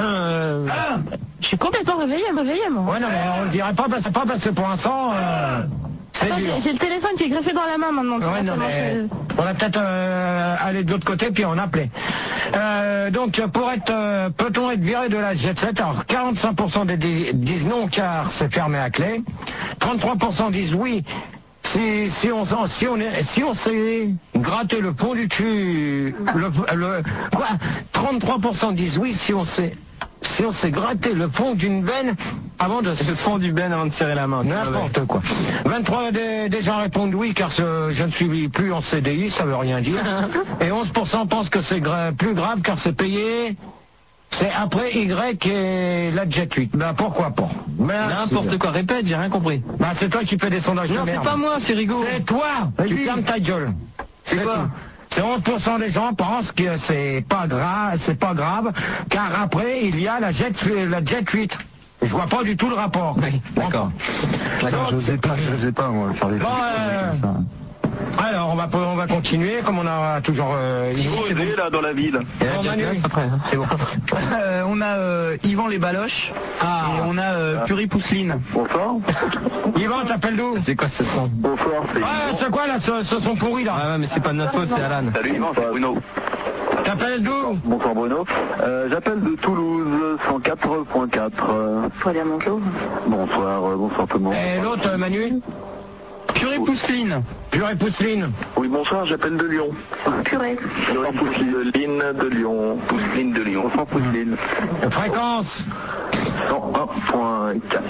H: Je suis complètement réveillée, moi.
B: Ouais, non, mais on le dirait pas, parce que pour l'instant... c'est
H: Attends,
B: dur.
H: j'ai le téléphone qui est greffé dans la main maintenant.
B: Ouais, non, mais on va peut-être aller de l'autre côté puis on appelait. Donc peut-on être viré de la Jet Set? Alors 45% disent non car c'est fermé à clé. 33% disent oui. Si on s'est gratté le pont du cul, quoi? 33% disent oui si on s'est gratté le fond d'une veine avant de...
F: Le fond du ben avant de serrer la main.
B: N'importe quoi. 23 des gens répondent oui car je ne suis plus en CDI, ça veut rien dire. Et 11% pensent que c'est plus grave car c'est payé. C'est après Y et la Jet 8. Ben pourquoi pas?
F: N'importe quoi, répète, j'ai rien compris.
B: Ben c'est toi qui fais des sondages de
F: Non,
B: merde.
F: c'est pas moi, c'est Rigaud.
B: C'est toi. Tu fermes ta gueule.
F: C'est quoi?
B: C'est 11% des gens pensent que c'est pas grave, car après il y a la Jet 8. Je vois pas du tout le rapport.
F: Oui, d'accord.
C: Je sais pas moi faire des
B: Bon, alors on va continuer comme on a toujours.
G: Il faut aider là dans la ville.
B: Bon, Manu,
F: Après, hein. C'est bon.
C: on a Yvan les Baloches et on a Puri Pousseline.
G: Bonsoir.
B: Yvan, t'appelles d'où?
F: C'est quoi ce son?
G: Bonsoir, c'est
B: Ouais, c'est quoi là, ce son pourri là?
F: Ouais, mais c'est pas de notre faute, c'est Alan.
G: Salut Yvan, c'est Bruno.
B: T'appelles d'où?
G: Bonsoir Bruno. J'appelle de Toulouse, 104.4.
D: Faut dire bonjour.
G: Bonsoir tout le monde.
B: Et l'autre, Manu?
C: Puri Pousseline.
B: Purée Pousseline.
G: Oui, bonsoir, j'appelle de Lyon.
D: Purée.
G: Bonsoir Pousseline de Lyon. Pousseline de Lyon. Bonsoir Pousseline.
B: Fréquence.
G: 101.4.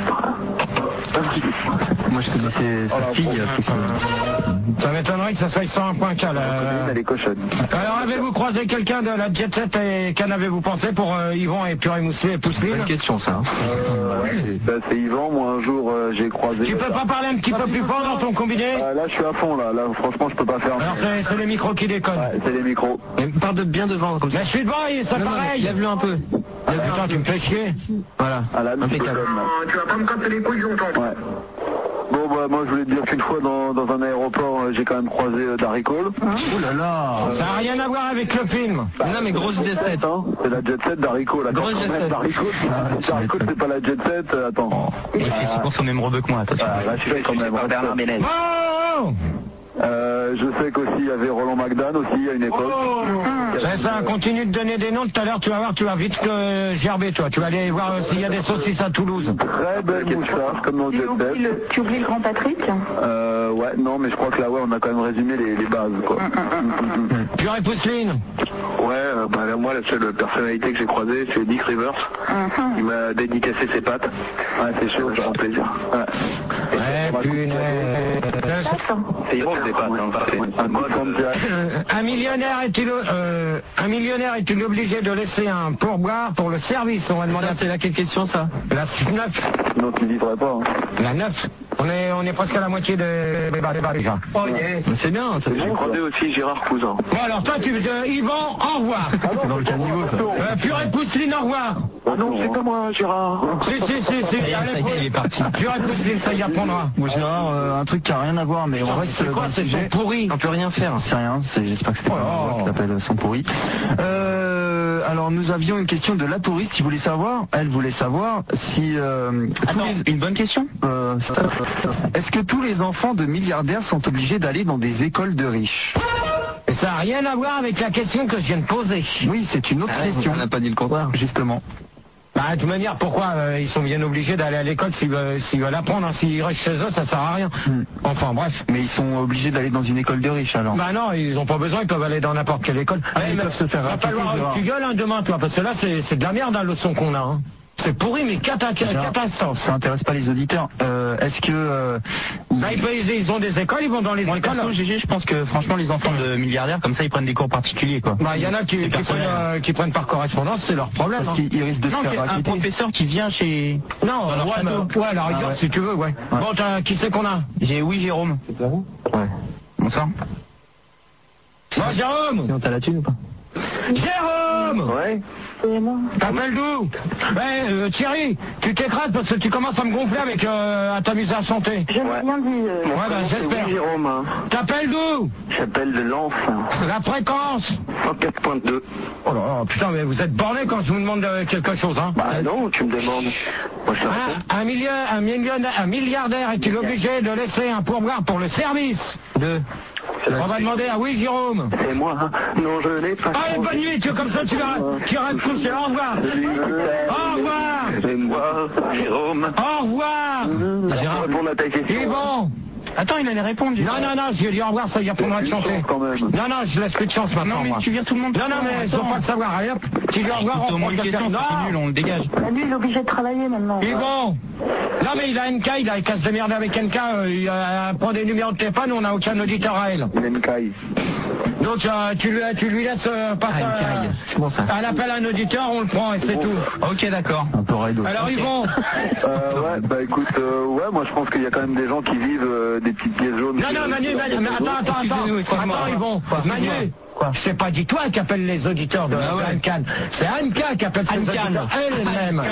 C: Moi je connaissais sa fille Pousseline.
B: Ça m'étonnerait que ça soit 101.4 là.
G: Elle est cochonne.
B: Alors avez-vous croisé quelqu'un de la Jet Set et qu'en avez-vous pensé pour Yvan et Purée Pousseline?
F: Bonne question, ça.
G: C'est Yvan, moi un jour j'ai croisé...
B: Tu peux pas parler un petit peu plus fort dans ton combiné?
G: Là je suis à fond là franchement je peux pas faire...
B: Alors c'est les micros qui déconnent.
G: Ouais, c'est les micros.
F: Mais parle de bien devant, comme ça.
B: Mais je suis devant et ça pareil.
F: Lève-le un peu.
B: Putain, tu me fais chier.
F: Voilà.
G: Là,
F: Impeccable.
A: Tu vas pas me casser les couilles longtemps.
G: Ouais. Bon bah moi je voulais te dire qu'une fois dans un aéroport j'ai quand même croisé Darry Cole.
C: Oh là là.
B: Ça n'a rien à voir avec le film.
F: Non, mais grosse Jet Set.
G: Hein, c'est la Jet Set Darry Cole. Attends,
F: Grosse
G: quand
F: Jet
G: même,
F: Set.
G: Darry Cole c'est pas la Jet Set. Attends.
F: Il fait pour son même robe que moi, attention.
G: Là je fais quand même.
A: Bernard Ménez.
B: Oh,
G: Je sais qu'aussi il y avait Roland McDan aussi à une époque.
B: c'est ça, continue de donner des noms tout à l'heure, tu vas voir, tu vas vite gerber toi. Tu vas aller voir s'il y a des saucisses à Toulouse.
G: Très belle moustache comme dans Jet Set.
D: Tu oublies le grand Patrick?
G: Ouais, non mais je crois que là ouais on a quand même résumé les bases quoi.
B: Purée Pousseline.
G: Ouais, moi la seule personnalité que j'ai croisée c'est Dick Rivers. Il m'a dédicacé ses pattes. Ouais, c'est chaud, ça fait plaisir.
B: Ouais, punaise.
G: C'est Yvan des pattes, hein,
B: Un millionnaire est-il obligé de laisser un pourboire pour le service? On va demander.
F: C'est laquelle question, ça?
B: La 9.
G: Non, tu ne vivrais pas. Hein.
B: La 9. On est presque à la moitié des bars déjà.
F: Oh yes. C'est bien, ça fait
G: J'ai croisé aussi Gérard Cousin.
B: Bon alors toi tu Yvan, au revoir.
C: Dans le caniveau ça.
B: Purée Pousseline, au revoir.
G: Oh non, c'est pas moi Gérard.
B: Si.
F: il est parti.
B: Purée Pousseline, ça y apprendra. quoi?
C: Moi Gérard, un truc qui a rien à voir, mais on reste
B: c'est quoi, c'est son pourri?
F: On peut rien faire.
C: C'est rien, j'espère que c'était pas un qui s'appelle son pourri. Alors nous avions une question de la touriste qui voulait savoir, elle voulait savoir si...
F: une bonne question.
C: Est-ce que tous les enfants de milliardaires sont obligés d'aller dans des écoles de riches?
B: Et ça n'a rien à voir avec la question que je viens de poser.
C: Oui, c'est une autre question.
F: On n'a pas dit le contraire.
C: Justement.
B: Bah, de toute manière, pourquoi ils sont bien obligés d'aller à l'école s'ils veulent apprendre, hein. S'ils restent chez eux, ça sert à rien. Enfin, bref.
C: Mais ils sont obligés d'aller dans une école de riches, alors?
B: Bah non, ils n'ont pas besoin, ils peuvent aller dans n'importe quelle école.
C: Ils peuvent se faire
B: rappeler. Tu gueules, hein, demain, toi, parce que là, c'est de la merde, hein, le son qu'on a, hein. C'est pourri, mais catastrophe.
C: Ça intéresse pas les auditeurs. Est-ce que...
B: ils ont des écoles, ils vont dans les écoles.
F: GG, je pense que franchement les enfants de milliardaires, comme ça ils prennent des cours particuliers, quoi.
B: Bah il y en a qui prennent par correspondance, c'est leur problème.
C: Parce qu'ils risquent de se faire raqueter.
F: Un professeur qui vient chez...
B: Non, ouais, la rigueur, si tu veux, ouais. Bon, qui c'est qu'on a?
F: Oui, Jérôme.
C: C'est pas vous? Ouais. Bonsoir.
B: Bon, Jérôme!
C: Sinon t'as la thune ou pas?
B: Jérôme!
G: Ouais.
B: T'appelles d'où? Thierry, tu t'écrases parce que tu commences à me gonfler avec à t'amuser à chanter.
D: Je n'ai rien dit.
B: Ouais, bah j'espère.
G: Oui, Jérôme.
B: T'appelles d'où?
G: J'appelle de Lens.
B: La fréquence?
G: 104.2.
B: Oh là là, putain, mais vous êtes borné quand je vous demande quelque chose, hein.
G: Bah non, tu me demandes. Moi, je
B: un milliardaire est-il obligé de laisser un pourboire pour le service de... On va demander à oui, Jérôme.
G: C'est moi, hein. Non, je n'ai pas...
B: Allez, bonne nuit, comme ça tu iras te coucher. Au revoir. Au revoir.
G: C'est moi, Jérôme.
B: Au revoir.
G: Gérard, répondre à ta question.
B: Il est bon.
F: Attends, il allait répondre.
B: Non, je lui ai dit au revoir, ça y apprendra de chanter.
G: Quand même.
B: Non, je laisse plus de chance maintenant.
F: Non, mais tu viens tout le monde.
B: Non, mais ils ont pas de savoir. Allez hop, tu lui dis au revoir, on prend
F: une question, c'est nul, on le dégage.
D: Lui, il est obligé de travailler maintenant.
B: Il est bon. Non, mais il a NK, il casse de merde avec NK, il prend des numéros de téléphone, on n'a aucun auditeur à elle.
G: Nenkai.
B: Donc tu lui laisses passer
F: c'est bon ça.
B: un appel à un auditeur, on le prend et c'est tout.
F: Ok, d'accord.
C: Un peu rideau.
B: Alors ils vont.
G: Ouais, bah écoute, ouais, moi je pense qu'il y a quand même des gens qui vivent des petites pièces jaunes.
B: Non, Manu, mais attends, ils vont. Manu. C'est pas dit toi qui appelle les auditeurs de Anne-Can. C'est Anne-Can qui appelle ses auditeurs elle-même.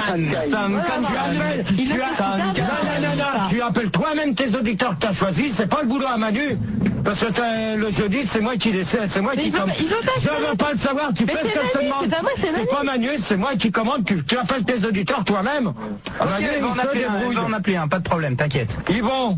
B: Tu appelles toi-même tes auditeurs que tu as choisis, c'est pas le boulot à Manu. Parce que le jeudi, c'est moi qui commande. Je veux pas le savoir, tu fais ce que je te demande. C'est pas Manu, c'est moi qui commande, tu appelles tes auditeurs toi-même.
F: Ok, on va en appeler un, pas de problème, t'inquiète.
B: Ils vont.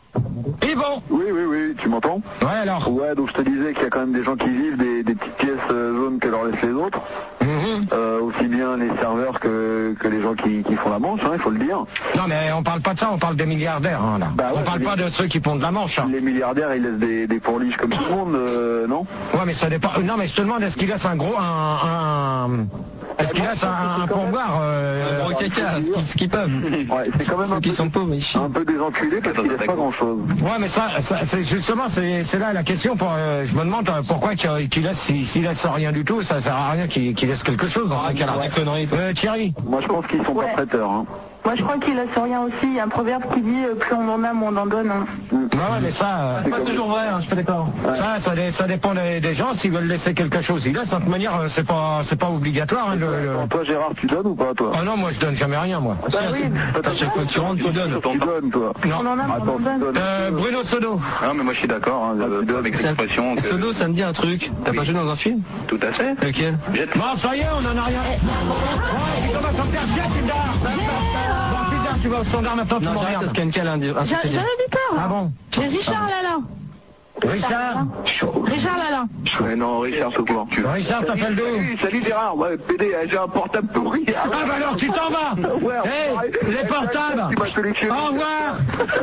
G: Oui, tu m'entends?
B: Ouais, alors.
G: Ouais, donc je te disais qu'il y a quand même des gens qui vivent des petites pièces jaunes que leur laissent les autres. Aussi bien les serveurs que les gens qui font la manche, hein, il faut le dire.
B: Non, mais on parle pas de ça, on parle des milliardaires, hein, là.
G: Bah ouais,
B: on parle pas de ceux qui font de la manche, hein.
G: Les milliardaires, ils laissent des pourliches comme tout le monde, non?
B: Ouais, mais ça dépend. Non, mais je te demande, est-ce qu'il laisse est-ce qu'il laisse un pourboire
F: un gros caca, ce qu'ils peuvent.
G: Ouais, c'est quand même
F: ceux qui sont pauvres, ils chient.
G: un peu des enculés parce qu'ils laissent pas grand-chose.
B: Ouais, mais ça c'est justement, c'est là la question. Je me demande pourquoi qu'il laisse, s'il laisse rien du tout, ça sert à rien qu'il laisse quelque chose dans ce cas-là. Thierry.
G: Moi, je pense qu'ils sont pas prêteurs, hein.
D: Moi, je crois qu'il laisse rien aussi. Il y a un proverbe qui dit plus on en a, moins on en donne. Hein.
B: Ouais, mais ça...
F: c'est pas toujours vrai, hein, je suis pas d'accord.
B: Ouais. Ça dépend des gens. S'ils veulent laisser quelque chose, ils laissent. De toute manière, c'est pas obligatoire. Hein,
G: Toi, Gérard, tu donnes ou pas, toi?
B: Ah non, moi, je donne jamais rien, moi.
D: Bah oui.
G: À chaque fois que tu rentres, tu donnes. Tu donnes, toi.
B: Non.
D: On en a, on en donne.
B: Bruno Sodo.
G: Non, mais moi, je suis d'accord, hein, avec l'expression.
F: Sodo, ça me dit un truc. T'as pas joué dans un film?
G: Tout à fait.
F: Lequel?
B: Bon, ça y est, on en a rien. Ouais, tu commences à me faire chier, tu vas au standard maintenant, tu m'emmerdes.
H: J'en ai dit peur.
B: Ah bon?
H: J'ai Richard Lalin. Richard Lalin.
G: Ouais, non, Richard, c'est quoi?
B: Richard, t'appelles d'où?
G: Salut Gérard, ouais, PD, j'ai un portable pourri.
B: Ah bah alors tu t'en vas.
G: Ouais,
B: les portables. Au revoir.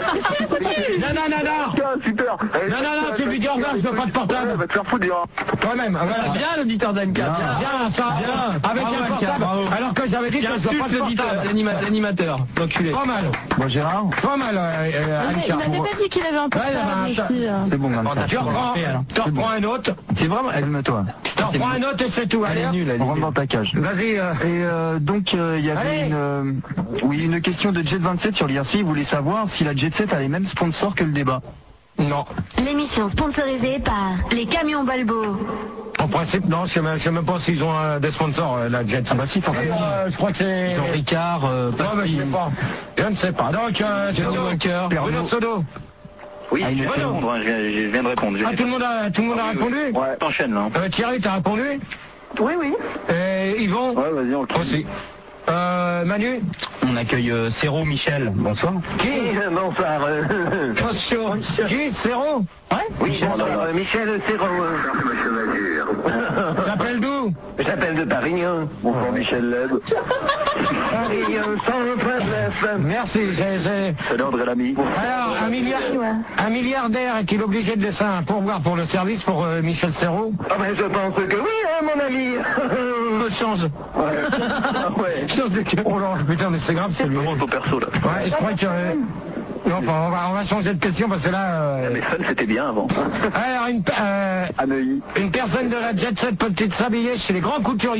B: Non,
G: super.
B: Non, tu lui dis au revoir, je veux pas de portable.
G: Va te faire foutre, Gérard.
B: Toi-même, voilà.
F: Bien l'auditeur d'Anka.
B: Bien, ça. Avec un portable. Alors que j'avais dit que je veux pas de portable.
F: L'animateur. L'enculé.
B: Pas mal.
C: Bon, Gérard.
B: Pas mal,
H: Il m'avait pas dit qu'il avait un portable ici.
C: C'est bon, maintenant.
B: Tu reprends un autre.
C: C'est vraiment... Calme-toi.
B: Tu reprends un autre et c'est tout. Allez,
C: on rentre dans ta cage.
B: Vas-y.
C: Et donc, il y avait une question de Jet27 sur l'IRC. Il voulait savoir si la Jet 7 a les mêmes sponsors que le débat.
B: Non.
E: L'émission sponsorisée par les camions Balbo.
B: En principe, non, je sais même pas s'ils ont des sponsors, la Jet.
C: Ah bah si, forcément.
B: Je crois que c'est...
F: Ils ont Ricard,
B: non, mais je sais pas. Je ne sais pas. Donc, Bruno Sodo.
G: Oui, je viens de répondre, je viens de répondre.
B: Ah, tout le monde a répondu?
G: Ouais, t'enchaînes là.
B: Thierry, t'as répondu?
D: Oui, oui.
B: Et Yvon?
G: Ouais, vas-y, on le
B: aussi. Manu?
F: On accueille Serrault Michel. Bonsoir.
B: Qui?
A: Bonsoir.
B: Qui? Serrault?
A: Ouais? Oui, bonsoir. Michel Serrault.
B: T'appelles d'où?
A: J'appelle de Parignon.
G: Bonsoir Michel Leb.
A: Parignon 139.
B: Merci,
G: Salut André Lamy.
B: Alors, un milliardaire est-il obligé de laisser un pourboire pour le service pour Michel Serrault?
A: Ah ben je pense que oui, hein, mon ami.
B: Change.
A: Ouais.
B: Change de cœur. Oh là, putain, mais c'est grave, c'est lui.
G: Vraiment au perso là.
B: Ouais, je crois que... Non, enfin, on va changer de question parce que là...
G: Mais fun, c'était bien avant.
B: Alors, une personne de la Jet Set peut-être s'habiller chez les grands couturiers.